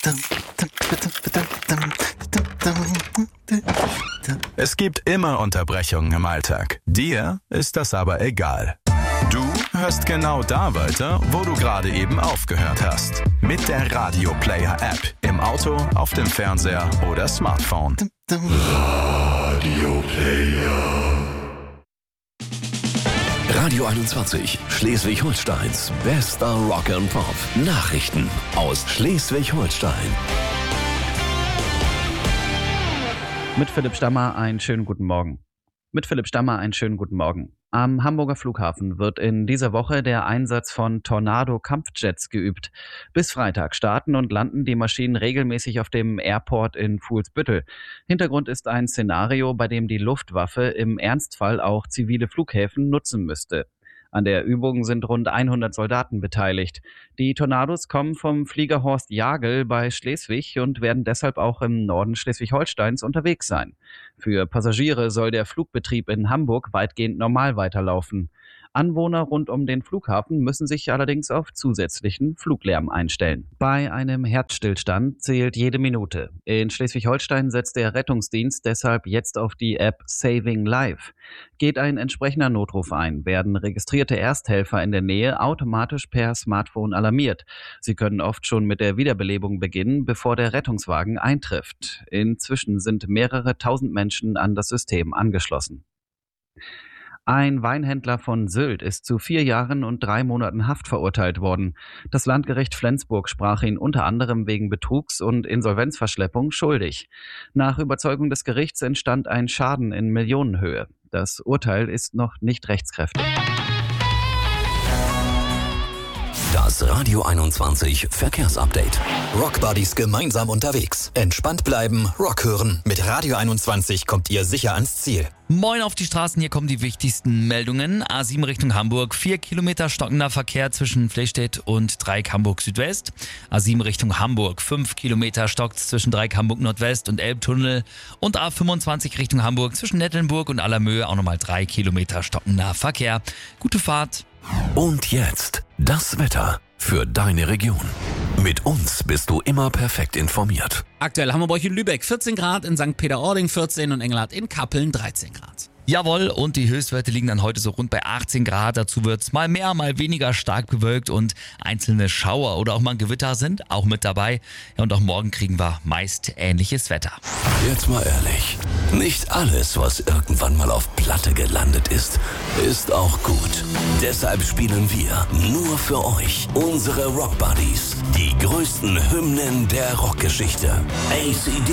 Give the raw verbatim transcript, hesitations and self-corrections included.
Es gibt immer Unterbrechungen im Alltag. Dir ist das aber egal. Du hörst genau da weiter, wo du gerade eben aufgehört hast. Mit der Radio Player App. Im Auto, auf dem Fernseher oder Smartphone. Radio Player. Radio einundzwanzig, Schleswig-Holsteins bester Rock and Pop. Nachrichten aus Schleswig-Holstein. Mit Philipp Stammer einen schönen guten Morgen. Mit Philipp Stammer einen schönen guten Morgen. Am Hamburger Flughafen wird in dieser Woche der Einsatz von Tornado-Kampfjets geübt. Bis Freitag starten und landen die Maschinen regelmäßig auf dem Airport in Fuhlsbüttel. Hintergrund ist ein Szenario, bei dem die Luftwaffe im Ernstfall auch zivile Flughäfen nutzen müsste. An der Übung sind rund hundert Soldaten beteiligt. Die Tornados kommen vom Flieger Horst Jagel bei Schleswig und werden deshalb auch im Norden Schleswig-Holsteins unterwegs sein. Für Passagiere soll der Flugbetrieb in Hamburg weitgehend normal weiterlaufen. Anwohner rund um den Flughafen müssen sich allerdings auf zusätzlichen Fluglärm einstellen. Bei einem Herzstillstand zählt jede Minute. In Schleswig-Holstein setzt der Rettungsdienst deshalb jetzt auf die App Saving Life. Geht ein entsprechender Notruf ein, werden registrierte Ersthelfer in der Nähe automatisch per Smartphone alarmiert. Sie können oft schon mit der Wiederbelebung beginnen, bevor der Rettungswagen eintrifft. Inzwischen sind mehrere tausend Menschen an das System angeschlossen. Ein Weinhändler von Sylt ist zu vier Jahren und drei Monaten Haft verurteilt worden. Das Landgericht Flensburg sprach ihn unter anderem wegen Betrugs und Insolvenzverschleppung schuldig. Nach Überzeugung des Gerichts entstand ein Schaden in Millionenhöhe. Das Urteil ist noch nicht rechtskräftig. Das Radio einundzwanzig Verkehrsupdate. Rockbuddies gemeinsam unterwegs. Entspannt bleiben, Rock hören. Mit Radio einundzwanzig kommt ihr sicher ans Ziel. Moin auf die Straßen, hier kommen die wichtigsten Meldungen. A sieben Richtung Hamburg, vier Kilometer stockender Verkehr zwischen Flechstedt und Dreieck Hamburg Südwest. A sieben Richtung Hamburg, fünf Kilometer stockt zwischen Dreieck Hamburg Nordwest und Elbtunnel. Und A fünfundzwanzig Richtung Hamburg zwischen Nettelnburg und Allermöhe auch nochmal drei Kilometer stockender Verkehr. Gute Fahrt. Und jetzt das Wetter für deine Region. Mit uns bist du immer perfekt informiert. Aktuell haben wir bei euch in Lübeck vierzehn Grad, in Sankt Peter-Ording vierzehn und Engelhardt in Kappeln dreizehn Grad. Jawohl, und die Höchstwerte liegen dann heute so rund bei achtzehn Grad. Dazu wird's mal mehr, mal weniger stark bewölkt und einzelne Schauer oder auch mal ein Gewitter sind auch mit dabei. Ja, und auch morgen kriegen wir meist ähnliches Wetter. Jetzt mal ehrlich, nicht alles, was irgendwann mal auf Platte gelandet ist, ist auch gut. Deshalb spielen wir nur für euch unsere Rockbuddies, die größten Hymnen der Rockgeschichte. A C D